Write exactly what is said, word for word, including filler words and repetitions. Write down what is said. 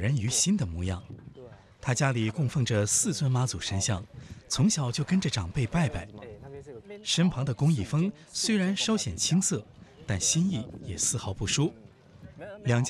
人于心的模样。他家里供奉着四尊妈祖神像，从小就跟着长辈拜拜。身旁的龚一峰虽然稍显青涩，但心意也丝毫不输。两家